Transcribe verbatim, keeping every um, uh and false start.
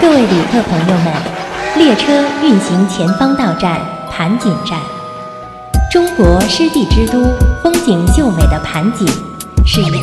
各位旅客朋友们，列车运行前方到站盘锦站。中国湿地之都、风景秀美的盘锦，是一